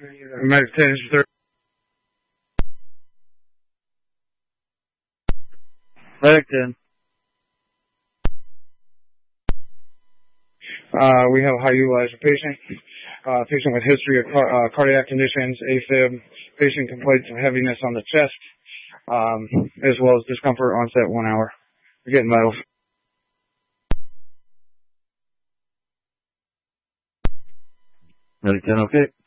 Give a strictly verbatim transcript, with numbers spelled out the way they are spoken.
Medic ten, third. Medic ten. Uh, we have a high utilizer patient, uh, patient with history of car, uh, cardiac conditions, AFib, patient complaints of heaviness on the chest, um, as well as discomfort onset one hour. We're getting vitals. Medic ten, okay.